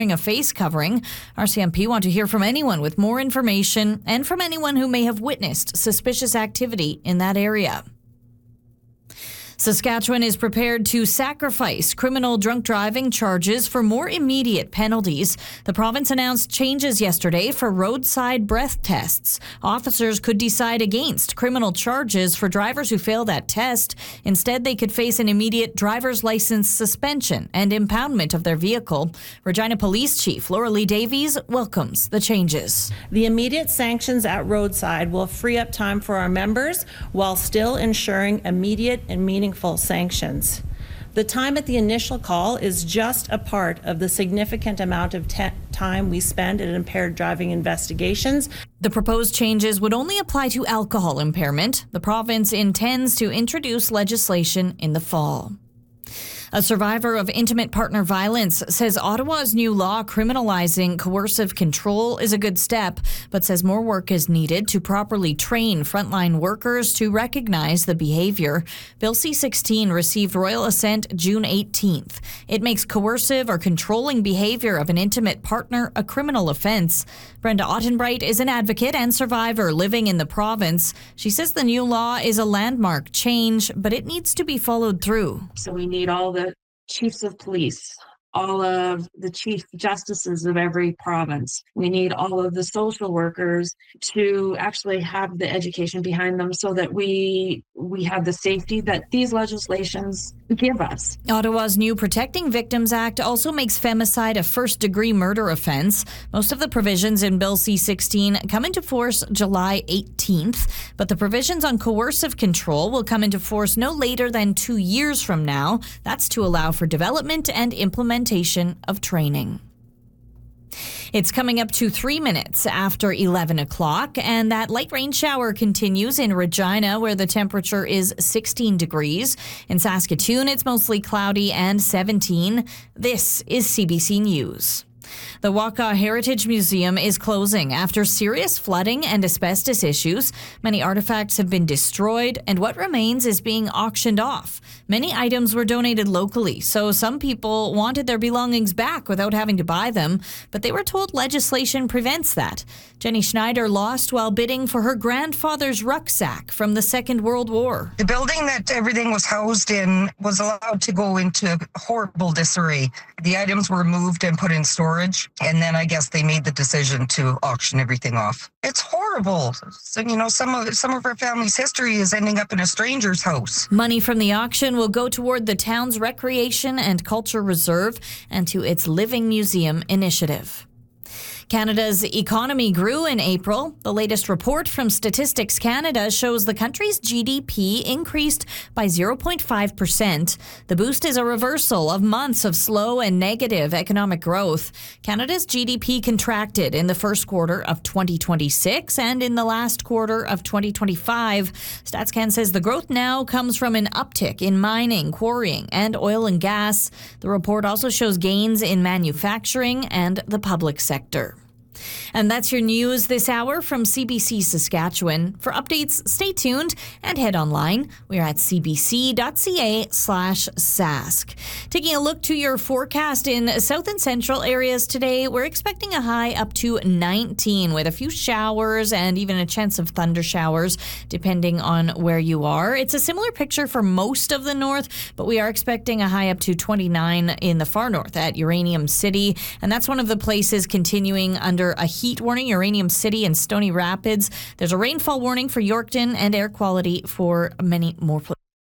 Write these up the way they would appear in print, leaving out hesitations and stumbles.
a face covering. RCMP want to hear from anyone with more information and from anyone who may have witnessed suspicious activity in that area. Saskatchewan is prepared to sacrifice criminal drunk driving charges for more immediate penalties. The province announced changes yesterday for roadside breath tests. Officers could decide against criminal charges for drivers who fail that test. Instead, they could face an immediate driver's license suspension and impoundment of their vehicle. Regina Police Chief Laura Lee Davies welcomes the changes. The immediate sanctions at roadside will free up time for our members while still ensuring immediate and meaningful sanctions. The time at the initial call is just a part of the significant amount of time we spend at impaired driving investigations. The proposed changes would only apply to alcohol impairment. The province intends to introduce legislation in the fall. A survivor of intimate partner violence says Ottawa's new law criminalizing coercive control is a good step, but says more work is needed to properly train frontline workers to recognize the behavior. Bill C-16 received royal assent June 18th. It makes coercive or controlling behavior of an intimate partner a criminal offense. Brenda Ottenbright is an advocate and survivor living in the province. She says the new law is a landmark change, but it needs to be followed through. So we need all the chiefs of police, all of the chief justices of every province. We need all of the social workers to actually have the education behind them so that we have the safety that these legislations give us. Ottawa's new Protecting Victims Act also makes femicide a first-degree murder offense. Most of the provisions in Bill C-16 come into force July 18th, but the provisions on coercive control will come into force no later than 2 years from now. That's to allow for development and implementation of training. It's coming up to 3 minutes after 11 o'clock, and that light rain shower continues in Regina, where the temperature is 16 degrees. In Saskatoon, it's mostly cloudy and 17. This is CBC News. The Wakaw Heritage Museum is closing after serious flooding and asbestos issues. Many artifacts have been destroyed, and what remains is being auctioned off. Many items were donated locally, so some people wanted their belongings back without having to buy them, but they were told legislation prevents that. Jenny Schneider lost while bidding for her grandfather's rucksack from the Second World War. The building that everything was housed in was allowed to go into horrible disarray. The items were moved and put in storage, and then I guess they made the decision to auction everything off. It's horrible. So, some of our family's history is ending up in a stranger's house. Money from the auction will go toward the town's Recreation and Culture Reserve and to its Living Museum initiative. Canada's economy grew in April. The latest report from Statistics Canada shows the country's GDP increased by 0.5%. The boost is a reversal of months of slow and negative economic growth. Canada's GDP contracted in the first quarter of 2026 and in the last quarter of 2025. StatsCan says the growth now comes from an uptick in mining, quarrying, and oil and gas. The report also shows gains in manufacturing and the public sector. And that's your news this hour from CBC Saskatchewan. For updates, stay tuned and head online. We're at cbc.ca/sask. Taking a look to your forecast in south and central areas today, we're expecting a high up to 19 with a few showers and even a chance of thunder showers depending on where you are. It's a similar picture for most of the north, but we are expecting a high up to 29 in the far north at Uranium City. And that's one of the places continuing under a heat warning, Uranium City and Stony Rapids. There's a rainfall warning for Yorkton and air quality for many more places.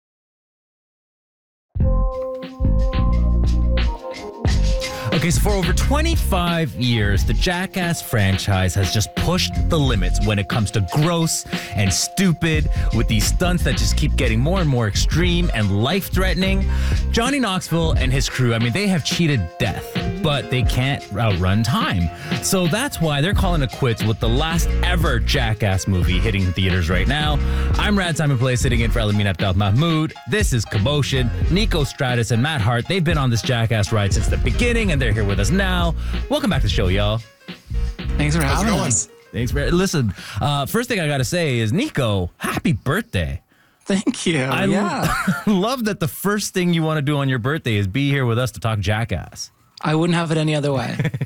Okay, so for over 25 years, the Jackass franchise has just pushed the limits when it comes to gross and stupid, with these stunts that just keep getting more and more extreme and life-threatening. Johnny Knoxville and his crew, they have cheated death, but they can't outrun time. So that's why they're calling it quits with the last ever Jackass movie hitting theaters right now. I'm Rad Simon Play, sitting in for Elamin Abdel Mahmoud. This is Commotion. Nico Stratus and Matt Hart, they've been on this Jackass ride since the beginning, and they're here with us now. Welcome back to the show, y'all. Thanks for having us. Thanks for listen. First thing I gotta say is, Nico, happy birthday. Thank you. I love that the first thing you want to do on your birthday is be here with us to talk Jackass. I wouldn't have it any other way.